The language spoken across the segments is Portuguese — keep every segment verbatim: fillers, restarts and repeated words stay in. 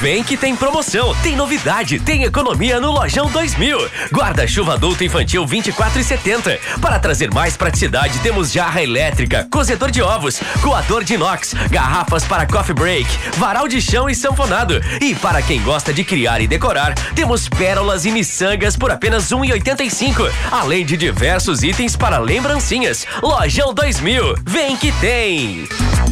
Vem que tem promoção, tem novidade, tem economia no Lojão dois mil. Guarda-chuva adulto infantil vinte e quatro e setenta. Para trazer mais praticidade, temos jarra elétrica, cozedor de ovos, coador de inox, garrafas para coffee break, varal de chão e sanfonado. E para quem gosta de criar e decorar, temos pérolas e miçangas por apenas um real e oitenta e cinco centavos. Além de diversos itens para lembrancinhas. Lojão dois mil, vem que tem!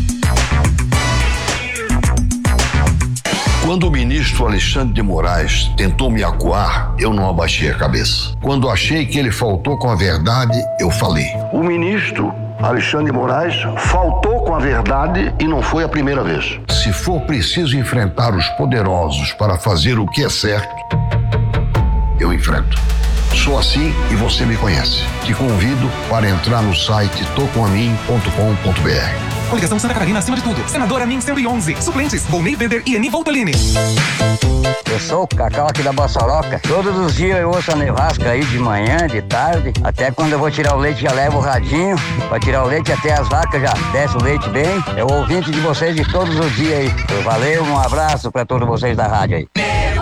Quando o ministro Alexandre de Moraes tentou me acuar, eu não abaixei a cabeça. Quando achei que ele faltou com a verdade, eu falei. O ministro Alexandre de Moraes faltou com a verdade e não foi a primeira vez. Se for preciso enfrentar os poderosos para fazer o que é certo, eu enfrento. Sou assim e você me conhece. Te convido para entrar no site tocomamin ponto com ponto br. Coligação Santa Catarina acima de tudo. Senadora Min cento e onze. Suplentes: Volney Weber e Eni Voltolini. Eu sou o Cacau aqui da Bossoroca. Todos os dias eu ouço a nevasca aí de manhã, de tarde. Até quando eu vou tirar o leite já levo o radinho. Pra tirar o leite até as vacas já desce o leite bem. É o ouvinte de vocês de todos os dias aí. Valeu, um abraço pra todos vocês da rádio aí.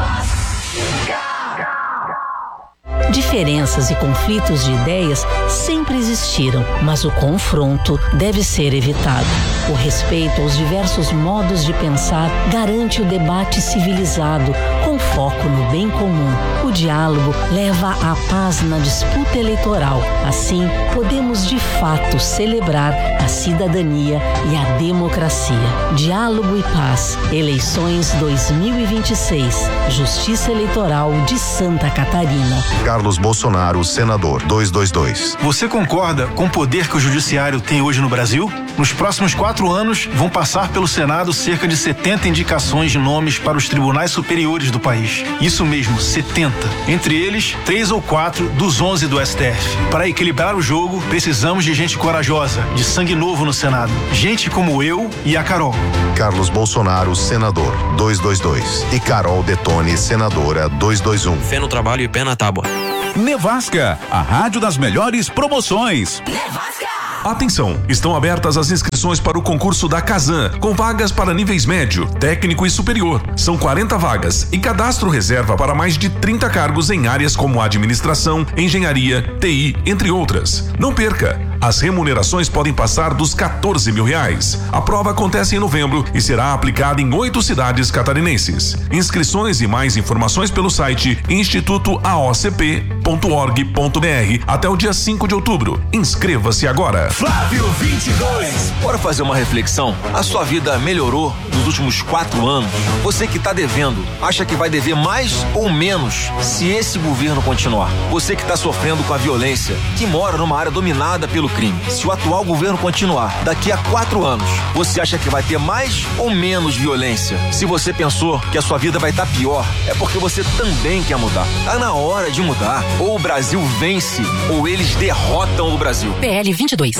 Diferenças e conflitos de ideias sempre existiram, mas o confronto deve ser evitado. O respeito aos diversos modos de pensar garante o debate civilizado, com foco no bem comum. O diálogo leva à paz na disputa eleitoral. Assim, podemos de fato celebrar a cidadania e a democracia. Diálogo e paz. Eleições dois mil e vinte e seis. Justiça Eleitoral de Santa Catarina. Carlos Bolsonaro, senador, duzentos e vinte e dois. Você concorda com o poder que o judiciário tem hoje no Brasil? Nos próximos quatro anos, vão passar pelo Senado cerca de setenta indicações de nomes para os tribunais superiores do país. Isso mesmo, setenta. Entre eles, três ou quatro dos onze do S T F. Para equilibrar o jogo, precisamos de gente corajosa, de sangue novo no Senado. Gente como eu e a Carol. Carlos Bolsonaro, senador, duzentos e vinte e dois. E Carol Detone, senadora, duzentos e vinte e um. Fé no trabalho e pé na tábua. Nevasca, a rádio das melhores promoções. Nevasca! Atenção, estão abertas as inscrições para o concurso da Casan, com vagas para níveis médio, técnico e superior. São quarenta vagas e cadastro reserva para mais de trinta cargos em áreas como administração, engenharia, T I, entre outras. Não perca! As remunerações podem passar dos quatorze mil reais. A prova acontece em novembro e será aplicada em oito cidades catarinenses. Inscrições e mais informações pelo site instituto a o c p ponto org ponto b r até o dia cinco de outubro. Inscreva-se agora. Flávio vinte e dois. Bora fazer uma reflexão? A sua vida melhorou nos últimos quatro anos? Você que está devendo, acha que vai dever mais ou menos se esse governo continuar? Você que está sofrendo com a violência, que mora numa área dominada pelo crime, se o atual governo continuar, daqui a quatro anos, você acha que vai ter mais ou menos violência? Se você pensou que a sua vida vai estar pior, é porque você também quer mudar. Tá na hora de mudar. Ou o Brasil vence, ou eles derrotam o Brasil. P L vinte e dois.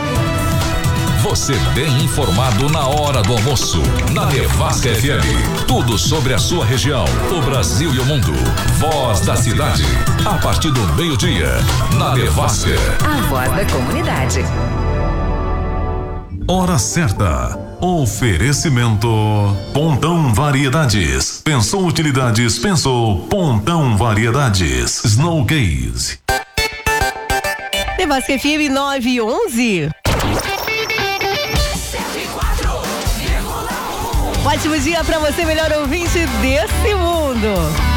Você bem informado na hora do almoço. Na Nevasca F M. Tudo sobre a sua região, o Brasil e o mundo. Voz da cidade. A partir do meio-dia. Na Nevasca. A voz da comunidade. Hora certa. Oferecimento Pontão Variedades. Pensou utilidades, pensou Pontão Variedades. Snowcase. Nevasca F M nove e onze. Ótimo dia pra você, melhor ouvinte desse mundo.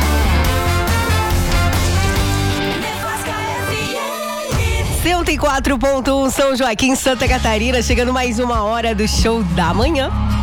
cento e quatro ponto um São Joaquim, Santa Catarina, chegando mais uma hora do show da manhã.